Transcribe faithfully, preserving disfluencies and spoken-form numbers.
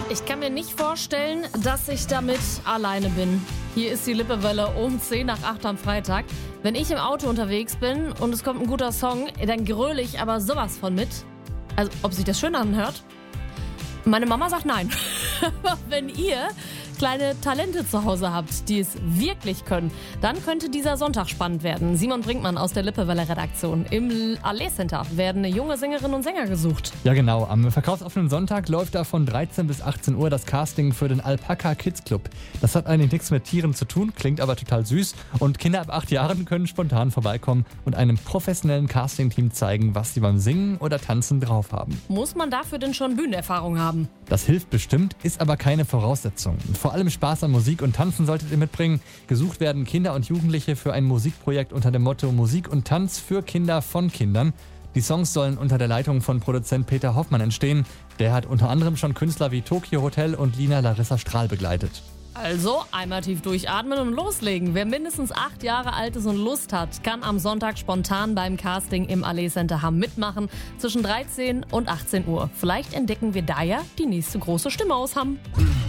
Ich kann mir nicht vorstellen, dass ich damit alleine bin. Hier ist die Lippewelle um zehn nach acht am Freitag. Wenn ich im Auto unterwegs bin und es kommt ein guter Song, dann gröle ich aber sowas von mit. Also, ob sich das schön anhört? Meine Mama sagt nein. Aber wenn ihr kleine Talente zu Hause habt, die es wirklich können, dann könnte dieser Sonntag spannend werden. Simon Brinkmann aus der Lippewelle-Redaktion. Im Allee Center werden junge Sängerinnen und Sänger gesucht. Ja genau, am verkaufsoffenen Sonntag läuft da von dreizehn bis achtzehn Uhr das Casting für den Alpaka Kids Club. Das hat eigentlich nichts mit Tieren zu tun, klingt aber total süß und Kinder ab acht Jahren können spontan vorbeikommen und einem professionellen Casting-Team zeigen, was sie beim Singen oder Tanzen drauf haben. Muss man dafür denn schon Bühnenerfahrung haben? Das hilft bestimmt, ist aber keine Voraussetzung. Vor allem Spaß an Musik und Tanzen solltet ihr mitbringen. Gesucht werden Kinder und Jugendliche für ein Musikprojekt unter dem Motto Musik und Tanz für Kinder von Kindern. Die Songs sollen unter der Leitung von Produzent Peter Hoffmann entstehen. Der hat unter anderem schon Künstler wie Tokyo Hotel und Lina Larissa Strahl begleitet. Also einmal tief durchatmen und loslegen. Wer mindestens acht Jahre alt ist und Lust hat, kann am Sonntag spontan beim Casting im Allee Center Hamm mitmachen. Zwischen dreizehn und achtzehn Uhr. Vielleicht entdecken wir da ja die nächste große Stimme aus Hamm.